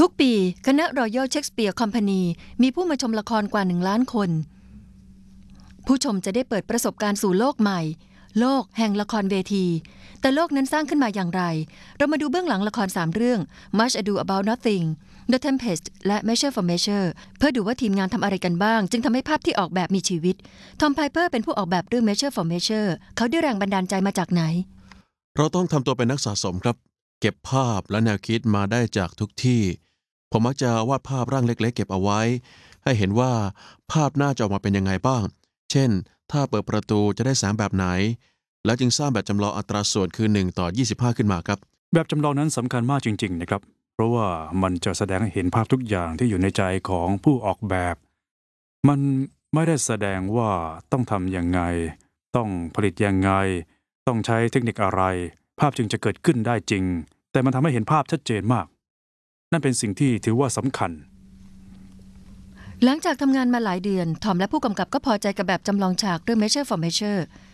ทุกปีคณะ Royal Shakespeare Company มีผู้มาชมละครกว่า1 ล้านคนผู้ชมจะได้เปิดประสบการณ์สู่โลกใหม่โลกแห่งละครเวทีแต่โลกนั้นสร้างขึ้นมาอย่างไรเรามาดูเบื้องหลังละคร3 เรื่อง Much Ado About Nothing The Tempest และ Measure for Measure เพื่อดูว่าทีมงานทำอะไรกันบ้างจึงทำให้ภาพที่ออกแบบมีชีวิตทอมไพเปอร์เป็นผู้ออกแบบเรื่อง Measure for Measure เขาได้แรงบันดาลใจมาจากไหนเราต้องทำตัวเป็นนักสะสมครับเก็บภาพและแนวคิดมาได้จากทุกที่ผมมักจะวาดภาพร่างเล็กๆเก็บเอาไว้ให้เห็นว่าภาพน่าจะออกมาเป็นยังไงบ้างเช่นถ้าเปิดประตูจะได้แสงแบบไหนแล้วจึงสร้างแบบจำลองอัตราส่วนคือ1:25ขึ้นมาครับแบบจำลองนั้นสำคัญมากจริงๆนะครับเพราะว่ามันจะแสดงให้เห็นภาพทุกอย่างที่อยู่ในใจของผู้ออกแบบมันไม่ได้แสดงว่าต้องทำยังไงต้องผลิตยังไงต้องใช้เทคนิคอะไรภาพจึงจะเกิดขึ้นได้จริงแต่มันทำให้เห็นภาพชัดเจนมากนั่นเป็นสิ่งที่ถือว่าสำคัญหลังจากทำงานมาหลายเดือนทอมและผู้กำกับก็พอใจกับแบบจำลองฉากเรื่อง Measure for Measure